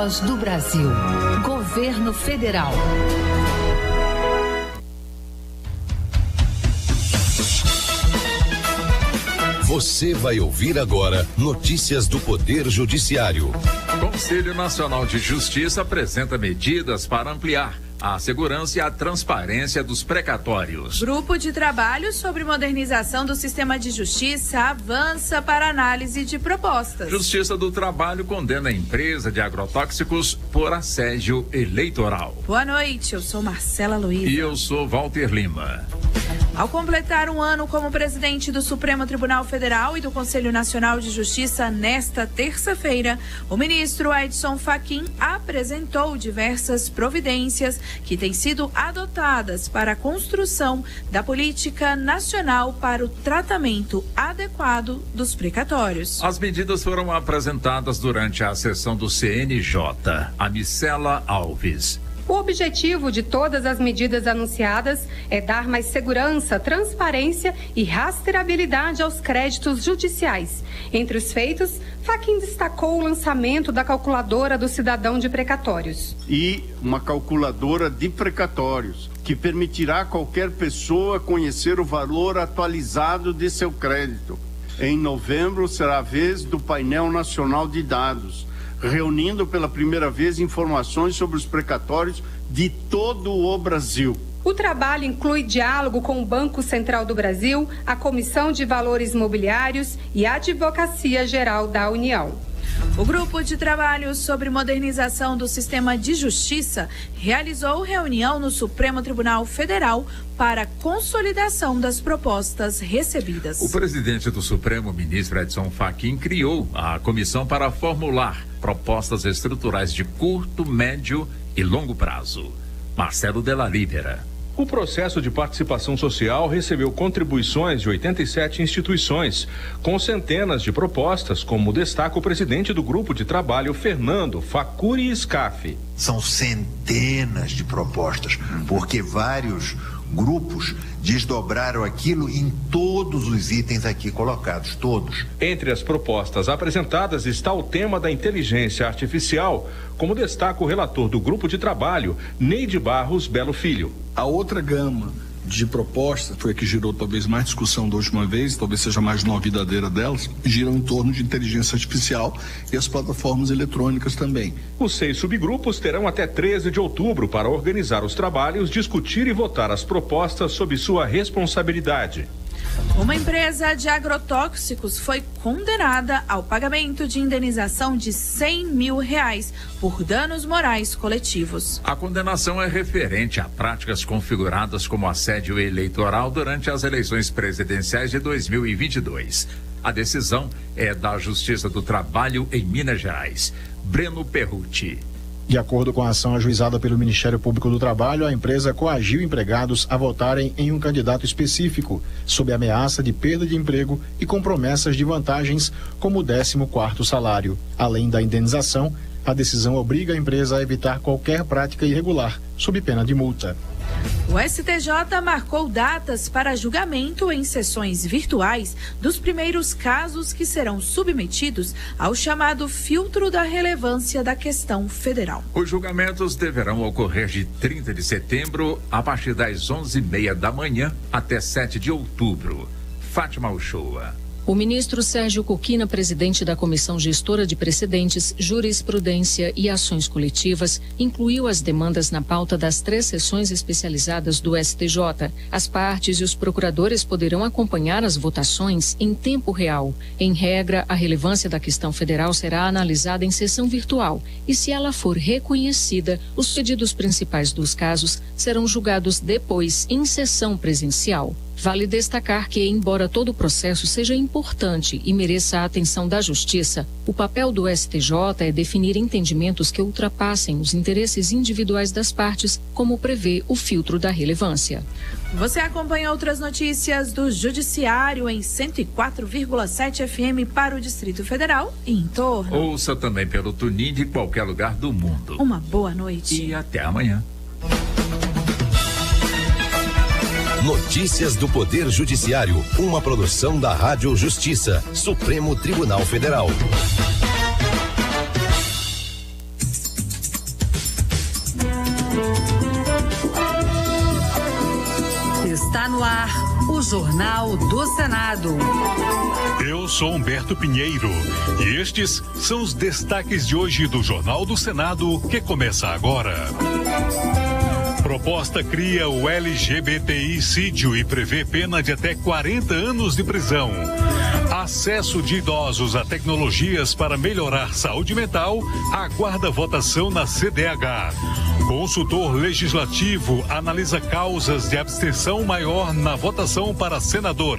voz do Brasil. Governo Federal. Você vai ouvir agora notícias do Poder Judiciário. Conselho Nacional de Justiça apresenta medidas para ampliar a segurança e a transparência dos precatórios. Grupo de trabalho sobre modernização do sistema de justiça avança para análise de propostas. Justiça do Trabalho condena a empresa de agrotóxicos por assédio eleitoral. Boa noite, eu sou Marcela Luiz. E eu sou Walter Lima. Ao completar um ano como presidente do Supremo Tribunal Federal e do Conselho Nacional de Justiça nesta terça-feira, o ministro Edson Fachin apresentou diversas providências que têm sido adotadas para a construção da política nacional para o tratamento adequado dos precatórios. As medidas foram apresentadas durante a sessão do CNJ. A Micela Alves. O objetivo de todas as medidas anunciadas é dar mais segurança, transparência e rastreabilidade aos créditos judiciais. Entre os feitos, Fachin destacou o lançamento da calculadora do cidadão de precatórios. E uma calculadora de precatórios, que permitirá a qualquer pessoa conhecer o valor atualizado de seu crédito. Em novembro será a vez do painel nacional de dados, reunindo pela primeira vez informações sobre os precatórios de todo o Brasil. O trabalho inclui diálogo com o Banco Central do Brasil, a Comissão de Valores Mobiliários e a Advocacia Geral da União. O Grupo de Trabalho sobre Modernização do Sistema de Justiça realizou reunião no Supremo Tribunal Federal para a consolidação das propostas recebidas. O presidente do Supremo, ministro Edson Fachin, criou a comissão para formular propostas estruturais de curto, médio e longo prazo. Marcelo Della Libera. O processo de participação social recebeu contribuições de 87 instituições, com centenas de propostas, como destaca o presidente do grupo de trabalho, Fernando Facuri Scaffi. São centenas de propostas, porque vários grupos desdobraram aquilo em todos os itens aqui colocados, todos. Entre as propostas apresentadas está o tema da inteligência artificial, como destaca o relator do grupo de trabalho, Neide Barros Belo Filho. A outra gama de propostas, foi a que gerou talvez mais discussão da última vez, talvez seja mais novidadeira delas, giram em torno de inteligência artificial e as plataformas eletrônicas também. Os 6 subgrupos terão até 13 de outubro para organizar os trabalhos, discutir e votar as propostas sob sua responsabilidade. Uma empresa de agrotóxicos foi condenada ao pagamento de indenização de R$100 mil por danos morais coletivos. A condenação é referente a práticas configuradas como assédio eleitoral durante as eleições presidenciais de 2022. A decisão é da Justiça do Trabalho em Minas Gerais. Breno Perrucci. De acordo com a ação ajuizada pelo Ministério Público do Trabalho, a empresa coagiu empregados a votarem em um candidato específico, sob ameaça de perda de emprego e com promessas de vantagens, como o 14º salário. Além da indenização, a decisão obriga a empresa a evitar qualquer prática irregular, sob pena de multa. O STJ marcou datas para julgamento em sessões virtuais dos primeiros casos que serão submetidos ao chamado filtro da relevância da questão federal. Os julgamentos deverão ocorrer de 30 de setembro a partir das 11h30 da manhã até 7 de outubro. Fátima Uchoa. O ministro Sérgio Coquina, presidente da Comissão Gestora de Precedentes, Jurisprudência e Ações Coletivas, incluiu as demandas na pauta das 3 sessões especializadas do STJ. As partes e os procuradores poderão acompanhar as votações em tempo real. Em regra, a relevância da questão federal será analisada em sessão virtual e, se ela for reconhecida, os pedidos principais dos casos serão julgados depois em sessão presencial. Vale destacar que, embora todo o processo seja importante e mereça a atenção da Justiça, o papel do STJ é definir entendimentos que ultrapassem os interesses individuais das partes, como prevê o filtro da relevância. Você acompanha outras notícias do Judiciário em 104,7 FM para o Distrito Federal e em torno. Ouça também pelo TuneIn de qualquer lugar do mundo. Uma boa noite. E até amanhã. Notícias do Poder Judiciário, uma produção da Rádio Justiça, Supremo Tribunal Federal. Está no ar o Jornal do Senado. Eu sou Humberto Pinheiro e estes são os destaques de hoje do Jornal do Senado, que começa agora. Proposta cria o LGBTI-cídio e prevê pena de até 40 anos de prisão. Acesso de idosos a tecnologias para melhorar saúde mental aguarda votação na CDH. Consultor legislativo analisa causas de abstenção maior na votação para senador.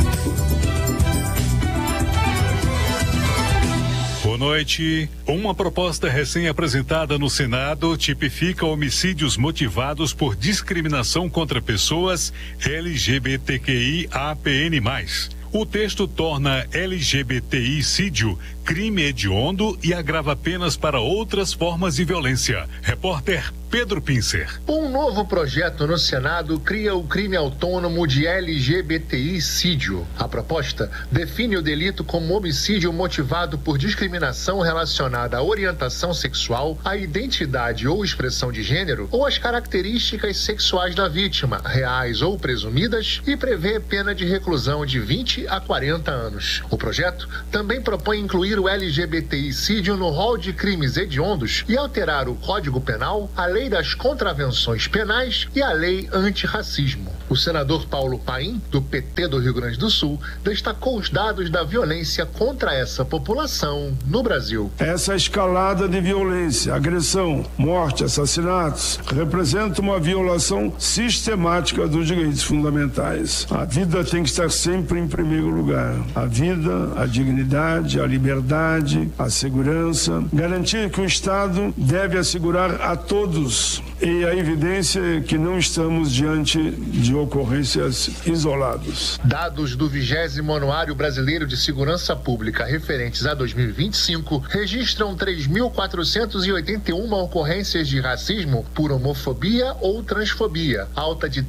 Boa noite. Uma proposta recém-apresentada no Senado tipifica homicídios motivados por discriminação contra pessoas LGBTQI-APN+. O texto torna LGBTI-cídio crime hediondo e agrava penas para outras formas de violência. Repórter Pedro Pincer. Um novo projeto no Senado cria o crime autônomo de LGBTI-cídio. A proposta define o delito como homicídio motivado por discriminação relacionada à orientação sexual, à identidade ou expressão de gênero ou às características sexuais da vítima, reais ou presumidas, e prevê pena de reclusão de 20 a 40 anos. O projeto também propõe incluir o LGBTI-cídio no rol de crimes hediondos e alterar o Código Penal, a Lei das Contravenções Penais e a Lei Antirracismo. O senador Paulo Paim, do PT do Rio Grande do Sul, destacou os dados da violência contra essa população no Brasil. Essa escalada de violência, agressão, morte, assassinatos, representa uma violação sistemática dos direitos fundamentais. A vida tem que estar sempre em primeiro lugar. A vida, a dignidade, a liberdade, a segurança. Garantir que o Estado deve assegurar a todos. E a evidência é que não estamos diante de ocorrências isoladas. Dados do 20º Anuário Brasileiro de Segurança Pública referentes a 2025 registram 3.481 ocorrências de racismo por homofobia ou transfobia, alta de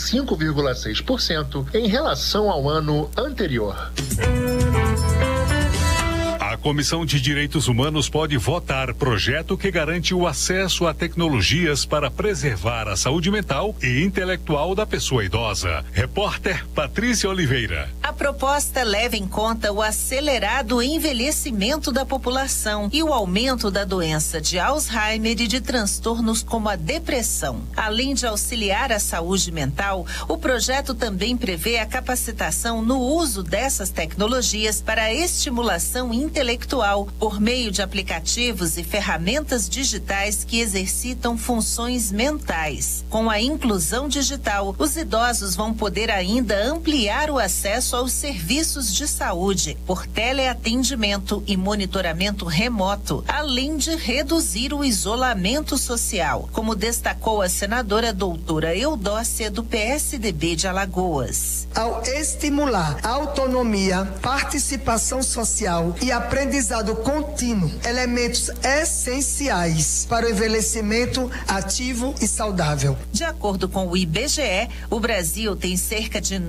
35,6% em relação ao ano anterior. A Comissão de Direitos Humanos pode votar projeto que garante o acesso a tecnologias para preservar a saúde mental e intelectual da pessoa idosa. Repórter Patrícia Oliveira. A proposta leva em conta o acelerado envelhecimento da população e o aumento da doença de Alzheimer e de transtornos como a depressão. Além de auxiliar a saúde mental, o projeto também prevê a capacitação no uso dessas tecnologias para a estimulação intelectual por meio de aplicativos e ferramentas digitais que exercitam funções mentais. Com a inclusão digital, os idosos vão poder ainda ampliar o acesso aos serviços de saúde por teleatendimento e monitoramento remoto, além de reduzir o isolamento social, como destacou a senadora doutora Eudócia do PSDB de Alagoas. Ao estimular a autonomia, participação social e aprendizado contínuo, elementos essenciais para o envelhecimento ativo e saudável. De acordo com o IBGE, o Brasil tem cerca de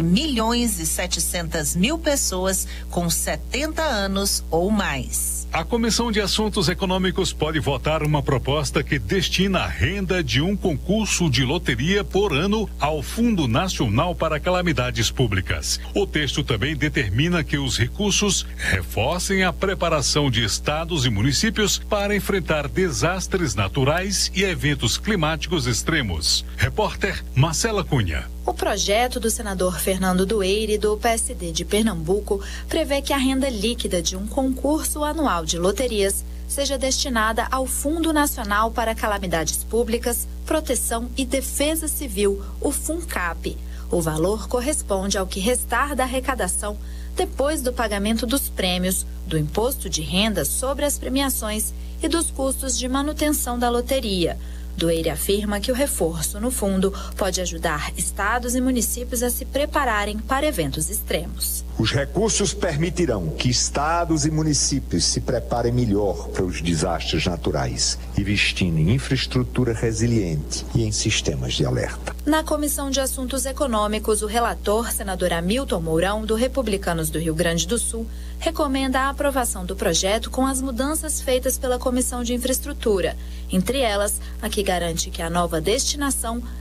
9.700.000 pessoas com 70 anos ou mais. A Comissão de Assuntos Econômicos pode votar uma proposta que destina a renda de um concurso de loteria por ano ao Fundo Nacional para Calamidades Públicas. O texto também determina que os recursos reforcem a preparação de estados e municípios para enfrentar desastres naturais e eventos climáticos extremos. Repórter Marcela Cunha. O projeto do senador Fernando Dueire, do PSD de Pernambuco, prevê que a renda líquida de um concurso anual de loterias seja destinada ao Fundo Nacional para Calamidades Públicas, Proteção e Defesa Civil, o FUNCAP. O valor corresponde ao que restar da arrecadação depois do pagamento dos prêmios, do imposto de renda sobre as premiações e dos custos de manutenção da loteria. Dueire afirma que o reforço no fundo pode ajudar estados e municípios a se prepararem para eventos extremos. Os recursos permitirão que estados e municípios se preparem melhor para os desastres naturais, investindo em infraestrutura resiliente e em sistemas de alerta. Na Comissão de Assuntos Econômicos, o relator, senador Hamilton Mourão, do Republicanos do Rio Grande do Sul, recomenda a aprovação do projeto com as mudanças feitas pela Comissão de Infraestrutura, entre elas a que garante que a nova destinação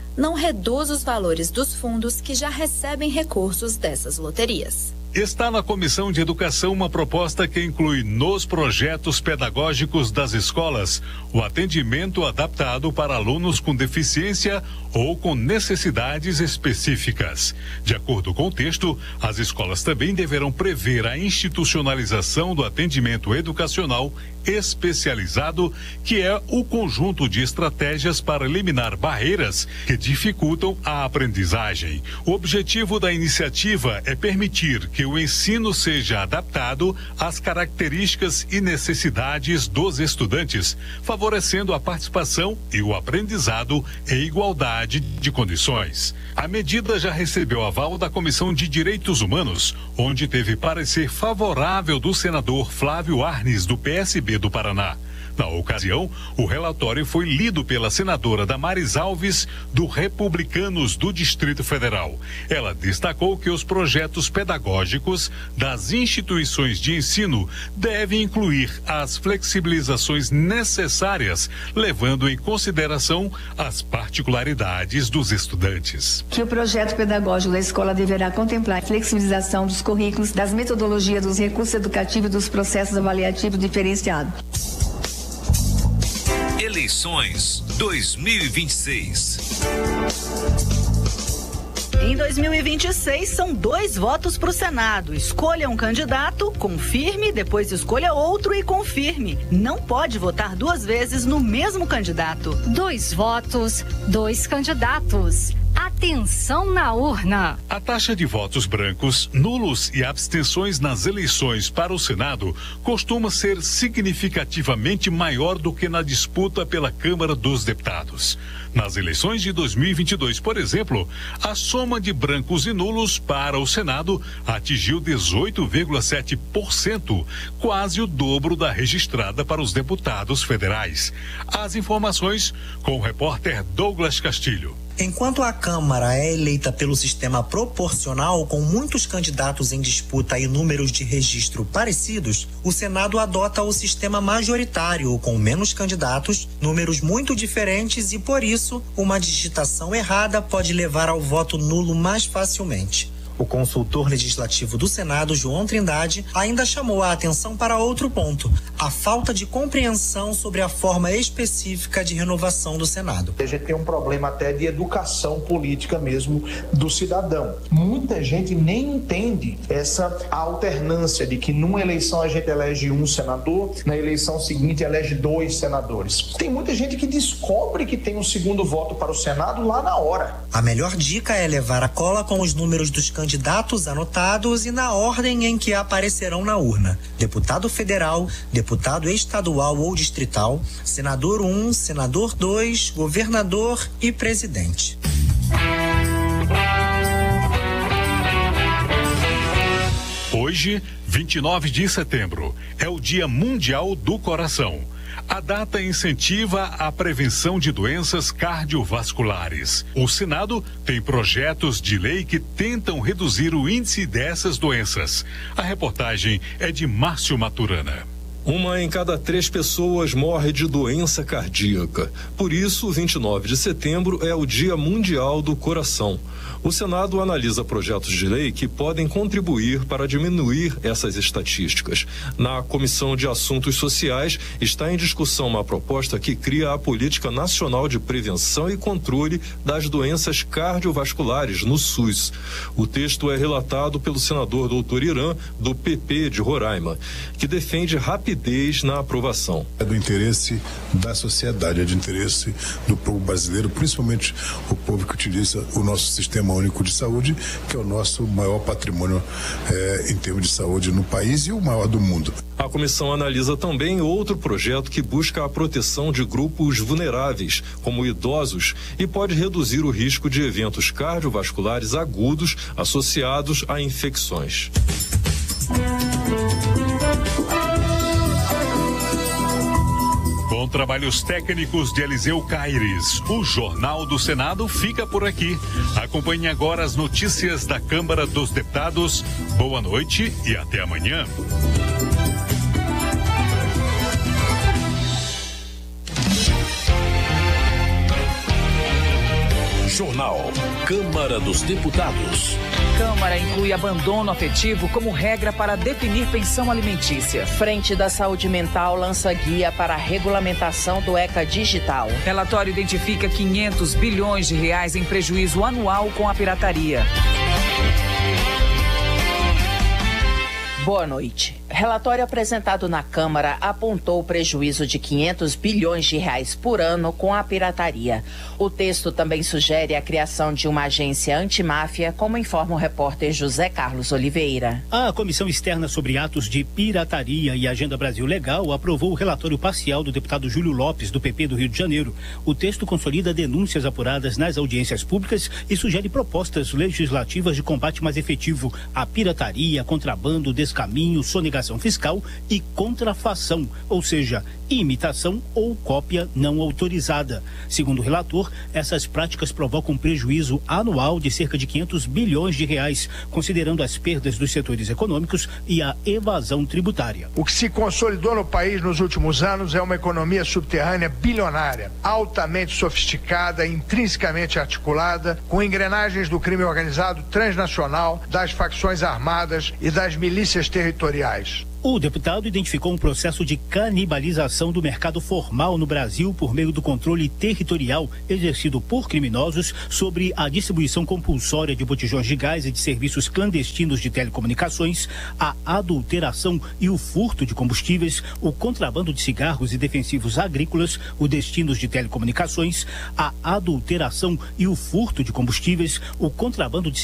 não reduz os valores dos fundos que já recebem recursos dessas loterias. Está na Comissão de Educação uma proposta que inclui nos projetos pedagógicos das escolas o atendimento adaptado para alunos com deficiência ou com necessidades específicas. De acordo com o texto, as escolas também deverão prever a institucionalização do atendimento educacional especializado, que é o conjunto de estratégias para eliminar barreiras que dificultam a aprendizagem. O objetivo da iniciativa é permitir que o ensino seja adaptado às características e necessidades dos estudantes, favorecendo a participação e o aprendizado em igualdade de condições. A medida já recebeu aval da Comissão de Direitos Humanos, onde teve parecer favorável do senador Flávio Arnes, do PSB do Paraná. Na ocasião, o relatório foi lido pela senadora Damares Alves, do Republicanos do Distrito Federal. Ela destacou que os projetos pedagógicos das instituições de ensino devem incluir as flexibilizações necessárias, levando em consideração as particularidades dos estudantes. Que o projeto pedagógico da escola deverá contemplar a flexibilização dos currículos, das metodologias, dos recursos educativos e dos processos avaliativos diferenciados. Eleições 2026. Em 2026, são 2 votos para o Senado. Escolha um candidato, confirme, depois escolha outro e confirme. Não pode votar 2 vezes no mesmo candidato. 2 votos, 2 candidatos. Atenção na urna. A taxa de votos brancos, nulos e abstenções nas eleições para o Senado costuma ser significativamente maior do que na disputa pela Câmara dos Deputados. Nas eleições de 2022, por exemplo, a soma de brancos e nulos para o Senado atingiu 18,7%, quase o dobro da registrada para os deputados federais. As informações com o repórter Douglas Castilho. Enquanto a Câmara é eleita pelo sistema proporcional, com muitos candidatos em disputa e números de registro parecidos, o Senado adota o sistema majoritário, com menos candidatos, números muito diferentes e, por isso, uma digitação errada pode levar ao voto nulo mais facilmente. O consultor legislativo do Senado, João Trindade, ainda chamou a atenção para outro ponto: a falta de compreensão sobre a forma específica de renovação do Senado. A gente tem um problema até de educação política mesmo do cidadão. Muita gente nem entende essa alternância de que numa eleição a gente elege um senador, na eleição seguinte elege 2 senadores. Tem muita gente que descobre que tem um segundo voto para o Senado lá na hora. A melhor dica é levar a cola com os números dos candidatos anotados e na ordem em que aparecerão na urna: deputado federal, deputado estadual ou distrital, senador 1, senador 2, governador e presidente. Hoje, 29 de setembro, é o Dia Mundial do Coração. A data incentiva a prevenção de doenças cardiovasculares. O Senado tem projetos de lei que tentam reduzir o índice dessas doenças. A reportagem é de Márcio Maturana. 1 em cada 3 pessoas morre de doença cardíaca. Por isso, 29 de setembro é o Dia Mundial do Coração. O Senado analisa projetos de lei que podem contribuir para diminuir essas estatísticas. Na Comissão de Assuntos Sociais, está em discussão uma proposta que cria a Política Nacional de Prevenção e Controle das Doenças Cardiovasculares no SUS. O texto é relatado pelo senador Dr. Irã, do PP de Roraima, que defende rapidez na aprovação. É do interesse da sociedade, é de interesse do povo brasileiro, principalmente o povo que utiliza o nosso Sistema Único de Saúde, que é o nosso maior patrimônio em termos de saúde no país e o maior do mundo. A comissão analisa também outro projeto que busca a proteção de grupos vulneráveis, como idosos, e pode reduzir o risco de eventos cardiovasculares agudos associados a infecções. Com trabalhos técnicos de Eliseu Caires, o Jornal do Senado fica por aqui. Acompanhe agora as notícias da Câmara dos Deputados. Boa noite e até amanhã. Nacional. Câmara dos Deputados. Câmara inclui abandono afetivo como regra para definir pensão alimentícia. Frente da Saúde Mental lança guia para a regulamentação do ECA Digital. Relatório identifica 500 bilhões de reais em prejuízo anual com a pirataria. Boa noite. Relatório apresentado na Câmara apontou o prejuízo de 500 bilhões de reais por ano com a pirataria. O texto também sugere a criação de uma agência antimáfia, como informa o repórter José Carlos Oliveira. A Comissão Externa sobre Atos de Pirataria e Agenda Brasil Legal aprovou o relatório parcial do deputado Júlio Lopes, do PP do Rio de Janeiro. O texto consolida denúncias apuradas nas audiências públicas e sugere propostas legislativas de combate mais efetivo à pirataria, contrabando, descaminho, sonegação fiscal e contrafação, ou seja, imitação ou cópia não autorizada. Segundo o relator, essas práticas provocam um prejuízo anual de cerca de 500 bilhões de reais, considerando as perdas dos setores econômicos e a evasão tributária. O que se consolidou no país nos últimos anos é uma economia subterrânea bilionária, altamente sofisticada, intrinsecamente articulada, com engrenagens do crime organizado transnacional, das facções armadas e das milícias territoriais. O deputado identificou um processo de canibalização do mercado formal no Brasil por meio do controle territorial exercido por criminosos sobre a distribuição compulsória de botijões de gás e de serviços clandestinos de telecomunicações, a adulteração e o furto de combustíveis, o contrabando de cigarros e defensivos agrícolas, os destinos de telecomunicações, a adulteração e o furto de combustíveis, o contrabando de